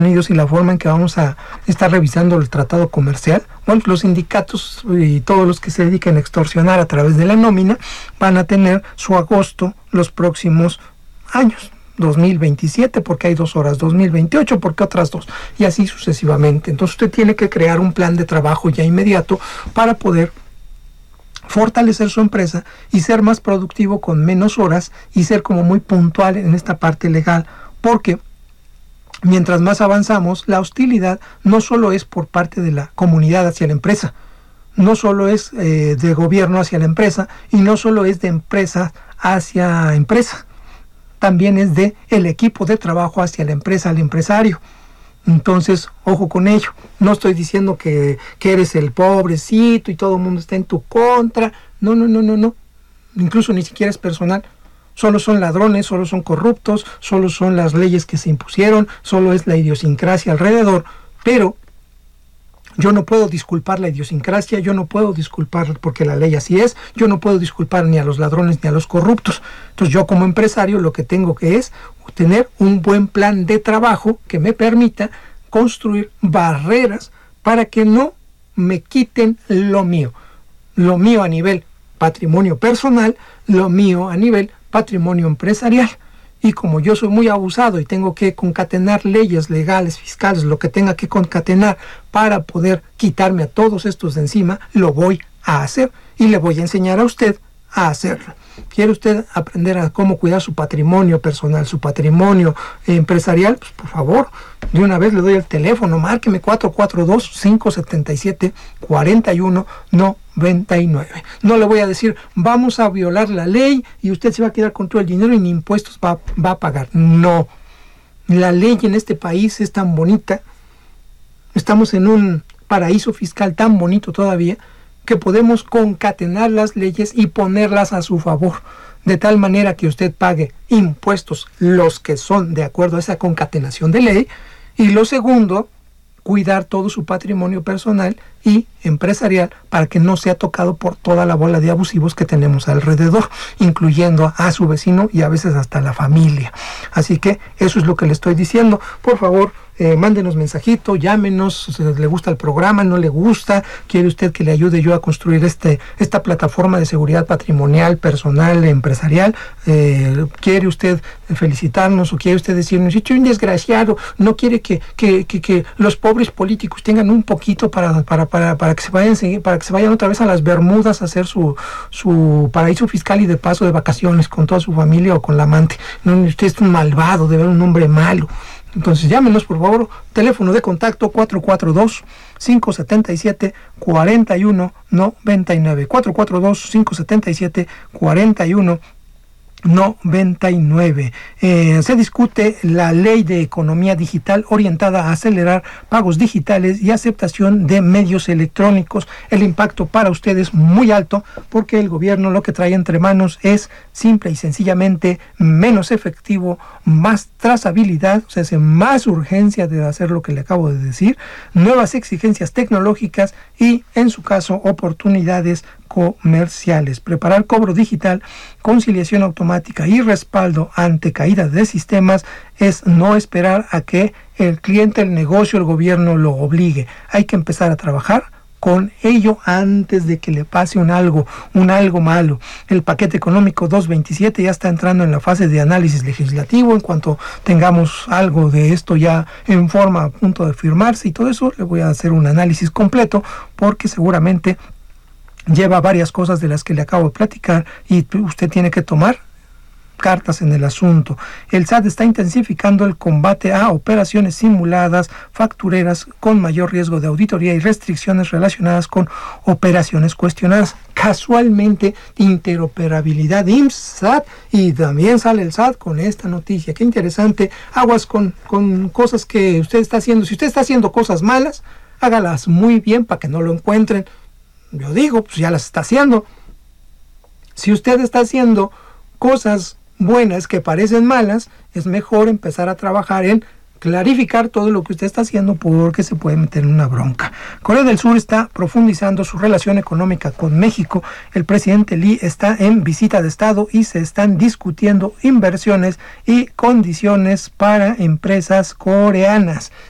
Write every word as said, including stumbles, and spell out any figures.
Unidos y la forma en que vamos a estar revisando el tratado comercial. Bueno, los sindicatos y todos los que se dediquen a extorsionar a través de la nómina van a tener su agosto los próximos años, dos mil veintisiete porque hay dos horas, dos mil veintiocho porque otras dos, y así sucesivamente. Entonces usted tiene que crear un plan de trabajo ya inmediato para poder fortalecer su empresa y ser más productivo con menos horas y ser como muy puntual en esta parte legal, porque mientras más avanzamos, la hostilidad no solo es por parte de la comunidad hacia la empresa, no solo es eh, de gobierno hacia la empresa y no solo es de empresa hacia empresa, también es de el equipo de trabajo hacia la empresa, al empresario. Entonces, ojo con ello. No estoy diciendo que, que eres el pobrecito y todo el mundo está en tu contra. No, no, no, no, no. Incluso ni siquiera es personal. Solo son ladrones, solo son corruptos, solo son las leyes que se impusieron, solo es la idiosincrasia alrededor, pero yo no puedo disculpar la idiosincrasia, yo no puedo disculpar porque la ley así es, yo no puedo disculpar ni a los ladrones ni a los corruptos. Entonces yo como empresario lo que tengo que es tener un buen plan de trabajo que me permita construir barreras para que no me quiten lo mío, lo mío a nivel patrimonio personal, lo mío a nivel patrimonio empresarial. Y como yo soy muy abusado y tengo que concatenar leyes legales, fiscales, lo que tenga que concatenar para poder quitarme a todos estos de encima, lo voy a hacer y le voy a enseñar a usted a hacerlo. ¿Quiere usted aprender a cómo cuidar su patrimonio personal, su patrimonio empresarial? Pues por favor, de una vez le doy el teléfono, márqueme cuatro cuatro dos, cinco siete siete, cuatro uno nueve nueve. No le voy a decir, vamos a violar la ley y usted se va a quedar con todo el dinero y ni impuestos va, va a pagar. No, la ley en este país es tan bonita, estamos en un paraíso fiscal tan bonito todavía, que podemos concatenar las leyes y ponerlas a su favor, de tal manera que usted pague impuestos los que son de acuerdo a esa concatenación de ley, y lo segundo, cuidar todo su patrimonio personal y empresarial para que no sea tocado por toda la bola de abusivos que tenemos alrededor, incluyendo a su vecino y a veces hasta la familia. Así que eso es lo que le estoy diciendo. Por favor, eh, mándenos mensajito, llámenos, si le gusta el programa, no le gusta, quiere usted que le ayude yo a construir este esta plataforma de seguridad patrimonial, personal, empresarial, eh, quiere usted felicitarnos o quiere usted decirnos, soy un desgraciado, no quiere que, que, que, que los pobres políticos tengan un poquito para, para, para, para que se vayan para que se vayan otra vez a las Bermudas a hacer su, su paraíso fiscal y de paso de vacaciones con toda su familia o con la amante. No, usted es un malvado, de ver un hombre malo. Entonces llámenos por favor, teléfono de contacto cuatro cuatro dos, cinco siete siete, cuatro uno nueve nueve, cuatro cuatro dos, cinco siete siete, cuatro uno noventa y nueve. Eh, se discute la ley de economía digital orientada a acelerar pagos digitales y aceptación de medios electrónicos. El impacto para usted es muy alto porque el gobierno lo que trae entre manos es simple y sencillamente menos efectivo, más trazabilidad, o sea, es más urgencia de hacer lo que le acabo de decir, nuevas exigencias tecnológicas y, en su caso, oportunidades comerciales. Preparar cobro digital, conciliación automática y respaldo ante caídas de sistemas es no esperar a que el cliente, el negocio, el gobierno lo obligue. Hay que empezar a trabajar con ello antes de que le pase un algo, un algo malo. El paquete económico doscientos veintisiete ya está entrando en la fase de análisis legislativo. En cuanto tengamos algo de esto ya en forma a punto de firmarse y todo eso, le voy a hacer un análisis completo porque seguramente lleva varias cosas de las que le acabo de platicar y usted tiene que tomar cartas en el asunto. El S A T está intensificando el combate a operaciones simuladas, factureras con mayor riesgo de auditoría y restricciones relacionadas con operaciones cuestionadas. Casualmente, interoperabilidad I M S S A T, y también sale el S A T con esta noticia. Qué interesante. Aguas con, con cosas que usted está haciendo. Si usted está haciendo cosas malas, hágalas muy bien para que no lo encuentren. Yo digo, pues ya las está haciendo. Si usted está haciendo cosas buenas que parecen malas, es mejor empezar a trabajar en clarificar todo lo que usted está haciendo porque se puede meter en una bronca. Corea del Sur está profundizando su relación económica con México. El presidente Lee está en visita de Estado y se están discutiendo inversiones y condiciones para empresas coreanas.